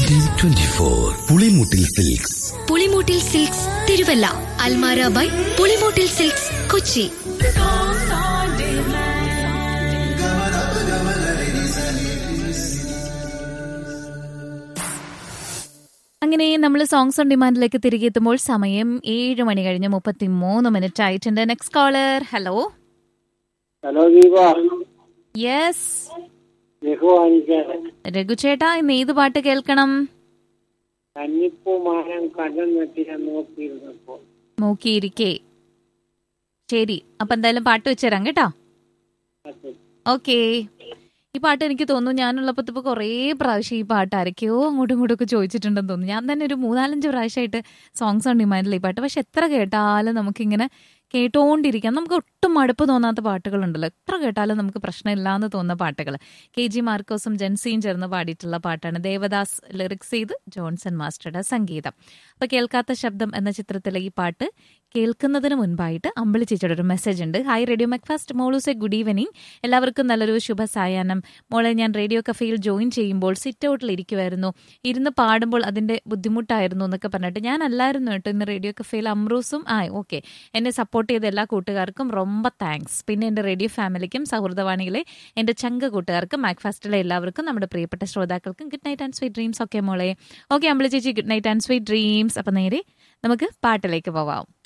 1824 Pulimoottil silks. Pulimoottil silks Thiruvalla. Almara by Pulimoottil silks Kochi. അങ്ങനെ നമ്മൾ songs on ഡിമാൻഡിലേക്ക് തിരികെ എത്തുമ്പോൾ സമയം 7 മണി കഴിഞ്ഞ് 33 ആയിട്ടുണ്ട്. Next collar. Hello. Hello Deepa. Yes Raghu. Raghu ചേട്ടാ, ഇന്ന് ഏത് പാട്ട് കേൾക്കണം? കന്നിപ്പൂ മാനം കടം വെട്ടി ഞാൻ നോക്കിയിരുന്നപ്പോ. നോക്കിയിരിക്കേ. ശരി, അപ്പൊ എന്തായാലും പാട്ട് വെച്ചുതരാം കേട്ടോ. ഓക്കേ. ഈ പാട്ട് എനിക്ക് തോന്നുന്നു ഞാനുള്ളപ്പോൾ ഇപ്പൊ കുറേ പ്രാവശ്യം ഈ പാട്ട് ആരൊക്കെയോ അങ്ങോട്ടും ഇങ്ങോട്ടും ഒക്കെ ചോദിച്ചിട്ടുണ്ടെന്ന് തോന്നുന്നു. ഞാൻ തന്നെ ഒരു 3-4 പ്രാവശ്യമായിട്ട് സോങ്സ് ഓൺ ഡിമാൻഡിൽ ഈ പാട്ട്. പക്ഷെ എത്ര കേട്ടാലും നമുക്കിങ്ങനെ കേട്ടോണ്ടിരിക്കാം. നമുക്ക് ഒട്ടും മടുപ്പ് തോന്നാത്ത പാട്ടുകളുണ്ടല്ലോ. എത്ര കേട്ടാലും നമുക്ക് പ്രശ്നമില്ലാന്ന് തോന്നുന്ന പാട്ടുകൾ. KG മാർക്കോസും ജെൻസിയും ചേർന്ന് പാടിയിട്ടുള്ള പാട്ടാണ്. ദേവദാസ് ലിറിക്സ് ചെയ്ത് ജോൺസൺ മാസ്റ്ററുടെ സംഗീതം. അപ്പൊ കേൾക്കാത്ത ശബ്ദം എന്ന ചിത്രത്തിലെ ഈ പാട്ട് കേൾക്കുന്നതിന് മുൻപായിട്ട് അമ്പിളി ചേച്ചിയുടെ ഒരു മെസ്സേജ് ഉണ്ട്. Hi radio മെക്ഫാസ്റ്റ്, മോളൂസെ good evening. എല്ലാവർക്കും നല്ലൊരു ശുഭ സായാഹ്നം. മോളെ, ഞാൻ റേഡിയോ കഫേയിൽ ജോയിൻ ചെയ്യുമ്പോൾ സിറ്റ് ഔട്ടിൽ ഇരിക്കുമായിരുന്നു. ഇരുന്ന് പാടുമ്പോൾ അതിന്റെ ബുദ്ധിമുട്ടായിരുന്നു എന്നൊക്കെ പറഞ്ഞിട്ട്. ഞാൻ അല്ലായിരുന്നു കേട്ടോ ഇന്ന് റേഡിയോ കഫേയിൽ. അമ്രൂസും ഓക്കെ. എന്നെ സപ്പോർട്ട് ചെയ്ത എല്ലാ കൂട്ടുകാർക്കും ரொம்ப താങ്ക്സ്. പിന്നെ എൻ്റെ റേഡിയോ ഫാമിലിക്കും സൗഹൃദവാണിയിലെ എൻ്റെ ചങ്ക കൂട്ടുകാർക്കും മാക്ഫാസ്റ്റിലെ എല്ലാവർക്കും നമ്മുടെ പ്രിയപ്പെട്ട ശ്രോതാക്കൾക്കും good night and sweet dreams. Okay മോളെ. ഓക്കെ അമ്പിളി ചേച്ചി, good night and sweet dreams. അപ്പം നേരെ നമുക്ക് പാട്ടിലേക്ക് പോവാം.